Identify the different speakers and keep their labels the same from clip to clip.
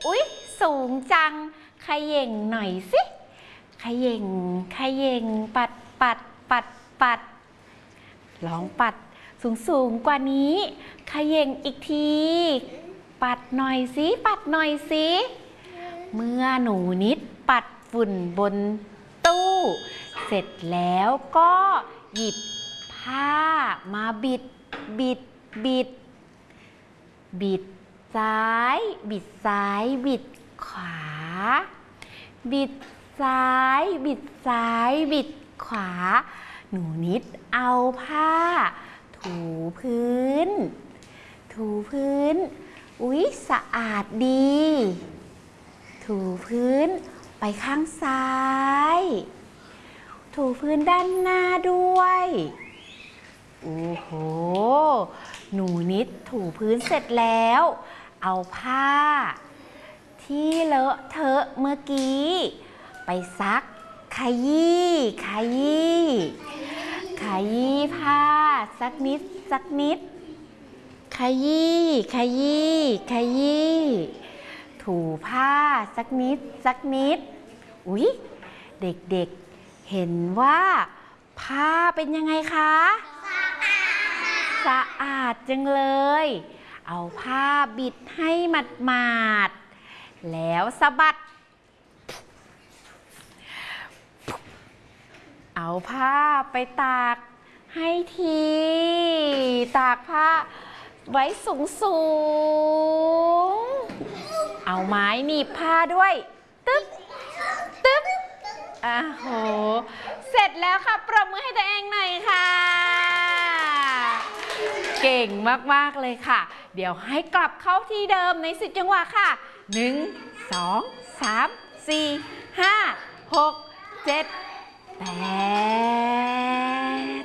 Speaker 1: อุ๊ยสูงจังเขย่งหน่อยสิเขย่งเขย่งปัดปัดปัดปัดลองปัดสูงกว่านี้เขย่งอีกทีปัดหน่อยสิปัดหน่อยสิเมื่อหนูนิดปัดฝุ่นบนตู้เสร็จแล้วก็หยิบผ้ามาบิดบิดบิดบิดซ้ายบิดซ้ายบิดขวาบิดซ้ายบิดซ้ายบิดขวาหนูนิดเอาผ้าถูพื้นถูพื้นอุ๊ยสะอาดดีถูพื้นไปข้างซ้ายถูพื้นด้านหน้าด้วยโอ้โหหนูนิดถูพื้นเสร็จแล้วเอาผ้าที่เลอะเทอะเมื่อกี้ไปซักขยี้ขยี้ขยี้ผ้าสักนิดสักนิดขยี้ขยี้ขยี้ถูผ้าสักนิดสักนิดอุ๊ยเด็กๆเห็นว่าผ้าเป็นยังไงคะสะอาดจังเลยเอาผ้าบิดให้หมาดๆแล้วสะบัดเอาผ้าไปตากให้ทีตากผ้าไว้สูงเอาไม้หนีบผ้าด้วยตึ๊บตึ๊บอ้าวโหเสร็จแล้วค่ะปรบมือให้ตัวเองหน่อยค่ะเก่งมากๆเลยค่ะเดี๋ยวให้กลับเข้าที่เดิมใน10จังหวะค่ะ1 2 3 4 5 6 7 8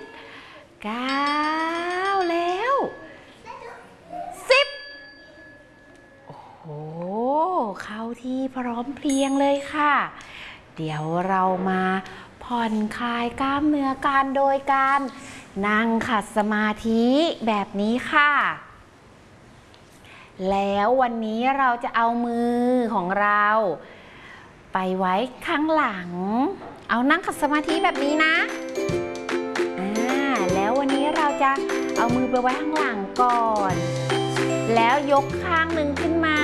Speaker 1: 9แล้ว10โอ้โหเข้าที่พร้อมเพรียงเลยค่ะเดี๋ยวเรามาผ่อนคลายกล้ามเนื้อกันโดยการนั่งขัดสมาธิแบบนี้ค่ะแล้ววันนี้เราจะเอามือของเราไปไว้ข้างหลังเอานั่งขัดสมาธิแบบนี้นะแล้ววันนี้เราจะเอามือไปไว้ข้างหลังก่อนแล้วยกข้างหนึ่งขึ้นมา